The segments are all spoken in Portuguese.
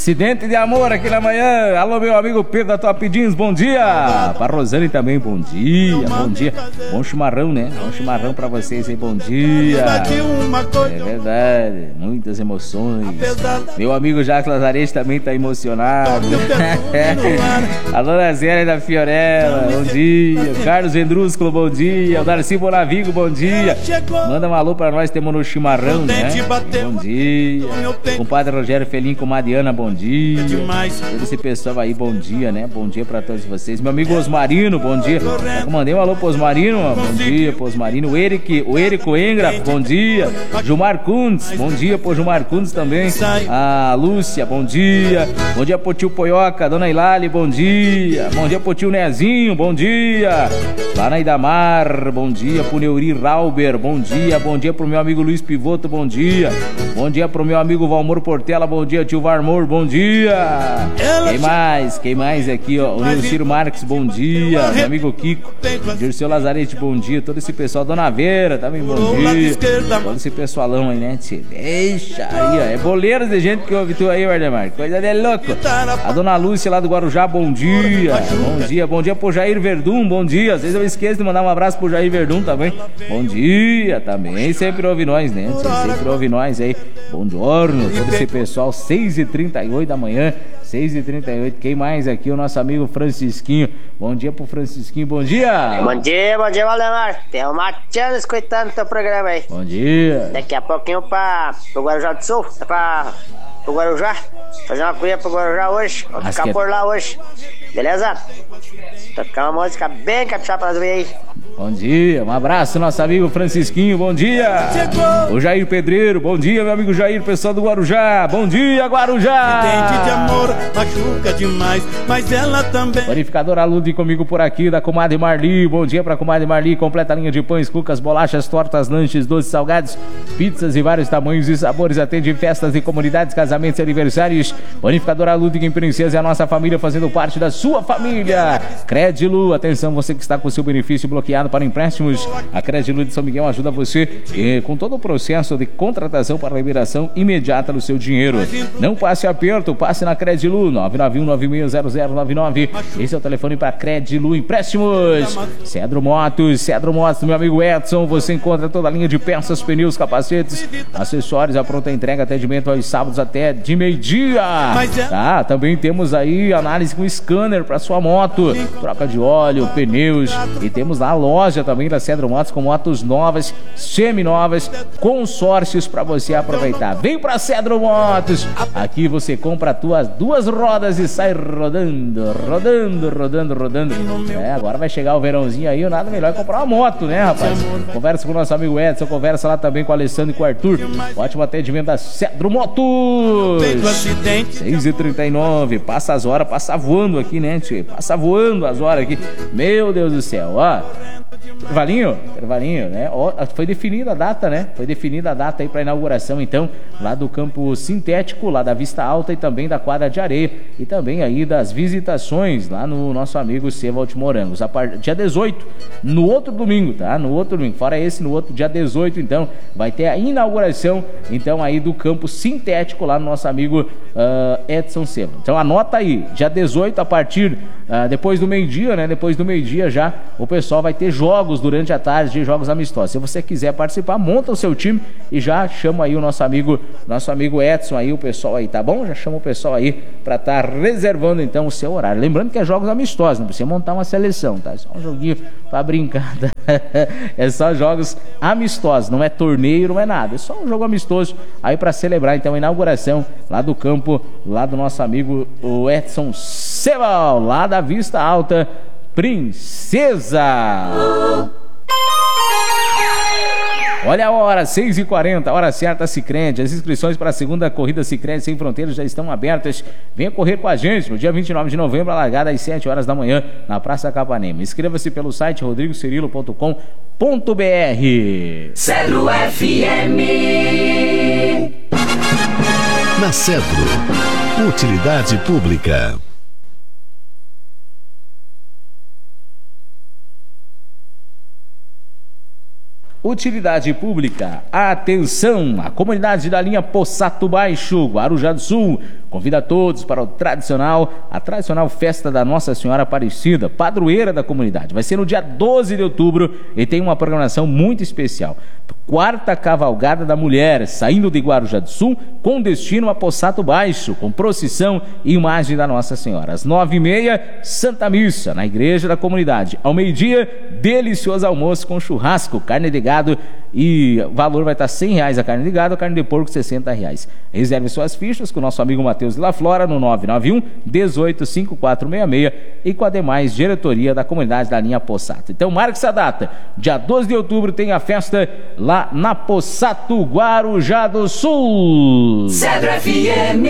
Acidente de amor aqui na manhã. Alô, meu amigo Pedro da Top Jeans, bom dia. Pra Rosane também, bom dia, bom dia. Bom chimarrão, né? Bom chimarrão pra vocês aí, bom dia. É verdade, muitas emoções. Meu amigo Jacques Lazarete também tá emocionado. A dona Zélia da Fiorella, bom dia. Carlos Vendrúsculo, bom dia. O Darcy Bonavigo, bom dia. Manda um alô pra nós, temos no chimarrão, né? Bom dia. Compadre Rogério Felim com Mariana, bom dia. Todo esse pessoal aí, bom dia, né? Bom dia pra todos vocês. Meu amigo Osmarino, bom dia. Eu mandei um alô pro Osmarino, bom dia pro Osmarino. O Érico Engra, bom dia. Gilmar Kundes, bom dia pro Gilmar Kundes também. A Lúcia, bom dia. Bom dia pro tio Poioca, dona Hilali, bom dia. Bom dia pro tio Nezinho, bom dia. Lá na Idamar, bom dia pro Neuri Rauber, bom dia. Bom dia pro meu amigo Luiz Pivoto, bom dia. Bom dia pro meu amigo Valmor Portela, bom dia, tio Varmor, bom dia. Quem mais aqui, ó? O Neuciro Marques, bom dia. Meu amigo Kiko, Dirceu Lazarete, bom dia. Todo esse pessoal, Dona Vera, também bom dia. Todo esse pessoalão aí, né? Deixa aí, ó. É boleiros de gente que ouve tu aí, Wardemar. Coisa de louco. A Dona Lúcia lá do Guarujá, bom dia. Bom dia, bom dia pro Jair Verdun, bom dia. Às vezes eu esqueço de mandar um abraço pro Jair Verdun também. Bom dia também. Sempre ouve nós, né? Sempre ouve nós aí. Bom giorno, todo esse pessoal, 6h38 da manhã, 6h38. Quem mais aqui? O nosso amigo Francisquinho. Bom dia pro Francisquinho, bom dia. Bom dia, Valdemar. Tem o Matiano escutando o teu programa aí. Bom dia. Daqui a pouquinho pro Guarujá do Sul, pro Guarujá. Fazer uma cuia pro Guarujá hoje. Vou ficar por lá hoje. Beleza? Tocar uma música bem capixaba pra nós ver aí. Bom dia, um abraço, nosso amigo Francisquinho, bom dia. O Jair Pedreiro, bom dia, meu amigo Jair, pessoal do Guarujá. Bom dia, Guarujá. Dente de amor, machuca demais, mas ela também. Panificadora Lude comigo por aqui, da comadre Marli. Bom dia pra comadre Marli, completa a linha de pães, cucas, bolachas, tortas, lanches, doces, salgados, pizzas e vários tamanhos e sabores. Atende festas de comunidades, casamentos e aniversários. Panificadora Lude em Princesa é a nossa família fazendo parte da sua família. Credilu, atenção, você que está com o seu benefício bloqueado para empréstimos, a Credilu de São Miguel ajuda você com todo o processo de contratação para liberação imediata do seu dinheiro. Não passe aperto, passe na Credilu, 991960099. Esse é o telefone para Credilu Empréstimos. Cedro Motos, meu amigo Edson, você encontra toda a linha de peças, pneus, capacetes, acessórios, a pronta entrega, atendimento aos sábados até de meio-dia. Tá, também temos aí análise com scanner para sua moto, troca de óleo, pneus, e temos lá a loja também da Cedro Motos com motos novas, semi-novas, consórcios para você aproveitar. Vem pra Cedro Motos, aqui você compra as tuas duas rodas e sai rodando. Agora vai chegar o verãozinho aí, nada melhor comprar uma moto, né, rapaz? Conversa com o nosso amigo Edson, conversa lá também com o Alessandro e com o Arthur. Ótimo atendimento da Cedro Motos. 6h39, passa as horas, passa voando aqui, né, tio? Passa voando as horas aqui. Meu Deus do céu, ó. Intervalinho, né? Foi definida a data, né? Foi definida a data aí para inauguração, então, lá do campo sintético, lá da Vista Alta e também da quadra de areia e também aí das visitações lá no nosso amigo Sevald Morangos. Dia 18, no outro domingo, tá? No outro domingo, fora esse, no outro dia 18, então, vai ter a inauguração, então, aí do campo sintético lá no nosso amigo Edson Sevald. Então, anota aí, dia 18, a partir, depois do meio-dia, né? Depois do meio-dia já, o pessoal vai ter jogos durante a tarde, de jogos amistosos. Se você quiser participar, monta o seu time e já chama aí o nosso amigo Edson aí, o pessoal aí, tá bom? Já chama o pessoal aí pra estar reservando então o seu horário. Lembrando que é jogos amistosos, não precisa montar uma seleção, tá? É só um joguinho pra brincar, tá? É só jogos amistosos, não é torneio, não é nada, é só um jogo amistoso aí pra celebrar então a inauguração lá do campo, lá do nosso amigo o Edson Sevald, lá da Vista Alta Princesa. Olha a hora, 6h40, hora certa Sicredi. As inscrições para a segunda corrida Sicredi Sem Fronteiras já estão abertas. Venha correr com a gente no dia 29 de novembro, a largada às 7 horas da manhã na Praça Capanema. Inscreva-se pelo site rodrigocerilo.com.br. Cedro FM. Na Cedro, utilidade pública. Utilidade pública, atenção, a comunidade da linha Possato Baixo, Guarujá do Sul, convida a todos para a tradicional festa da Nossa Senhora Aparecida, padroeira da comunidade. Vai ser no dia 12 de outubro e tem uma programação muito especial. Quarta Cavalgada da Mulher, saindo de Guarujá do Sul, com destino a Possato Baixo, com procissão e imagem da Nossa Senhora. Às 9h30, Santa Missa, na igreja da comunidade. Ao meio-dia, delicioso almoço com churrasco, carne de gado, e o valor vai estar R$100 a carne de gado, a carne de porco R$60. Reserve suas fichas com o nosso amigo Matheus de La Flora no 991-185466 e com a demais diretoria da comunidade da linha Possato. Então marque essa data, dia 12 de outubro tem a festa lá na Possato, Guarujá do Sul. Cedro FM.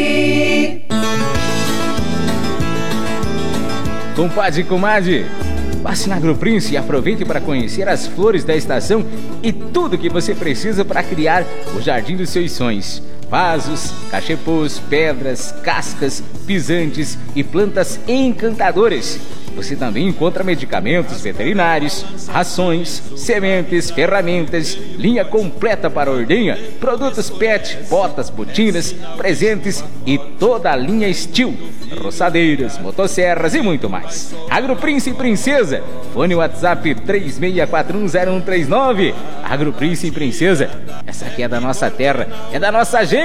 Compadre e comadre, passe na Agroprince e aproveite para conhecer as flores da estação e tudo que você precisa para criar o jardim dos seus sonhos. Vasos, cachepôs, pedras, cascas, pisantes e plantas encantadoras. Você também encontra medicamentos veterinários, rações, sementes, ferramentas, linha completa para ordenha, produtos PET, botas, botinas, presentes e toda a linha Steel, roçadeiras, motosserras e muito mais. Agroprince Princesa, fone WhatsApp 36410139. Agroprince Princesa, essa aqui é da nossa terra, é da nossa gente.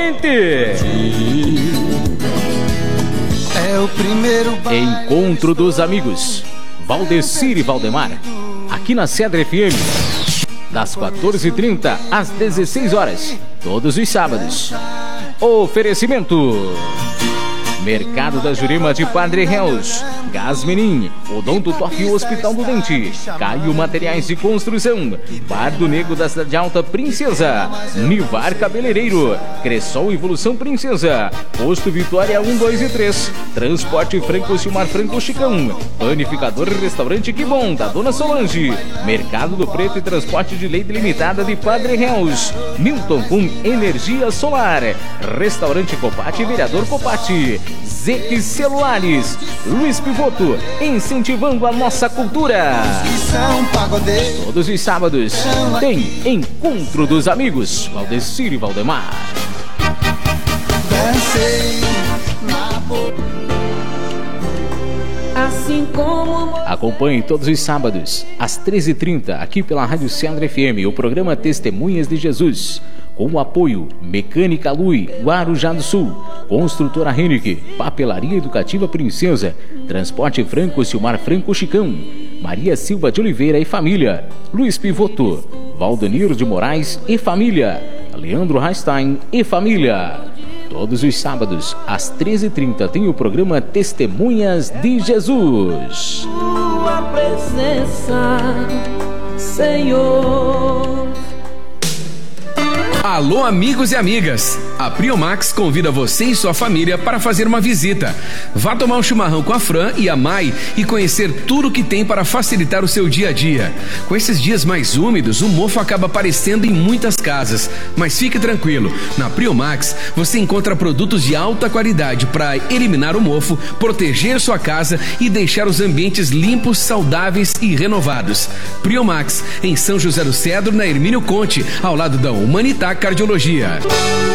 É o primeiro Encontro dos Amigos, Valdecir e Valdemar, aqui na Cedro FM, das 14h30 às 16h, todos os sábados. Oferecimento: Mercado da Jurema de Padre Reus, Gás Menin, Odonto Top Hospital do Dente, Caio Materiais de Construção, Bar do Negro da Cidade Alta Princesa, Nivar Cabeleireiro, Cressol Evolução Princesa, Posto Vitória 1, 2 e 3, Transporte Franco Silmar Franco Chicão, Panificador e Restaurante Que Bom, da Dona Solange, Mercado do Preto e Transporte de Leite Limitada de Padre Reus, Milton com Energia Solar, Restaurante Copati e Vereador Copati, Zeque Celulares, Luiz Pivoto, incentivando a nossa cultura. Todos os sábados tem Encontro dos Amigos, Valdecir e Valdemar. Assim como Acompanhe todos os sábados, às 13h30, aqui pela Rádio Cedro FM, o programa Testemunhas de Jesus, com o apoio Mecânica Lui, Guarujá do Sul, Construtora Henrique, Papelaria Educativa Princesa, Transporte Franco Silmar Franco Chicão, Maria Silva de Oliveira e família, Luiz Pivoto, Valdenir de Moraes e família, Leandro Rastein e família. Todos os sábados, às 13h30, tem o programa Testemunhas de Jesus. Tua presença, Senhor. Alô, amigos e amigas! A Priomax convida você e sua família para fazer uma visita. Vá tomar um chimarrão com a Fran e a Mai e conhecer tudo o que tem para facilitar o seu dia a dia. Com esses dias mais úmidos, o mofo acaba aparecendo em muitas casas. Mas fique tranquilo, na Priomax você encontra produtos de alta qualidade para eliminar o mofo, proteger sua casa e deixar os ambientes limpos, saudáveis e renovados. Priomax, em São José do Cedro, na Hermínio Conte, ao lado da Humanitar Cardiologia.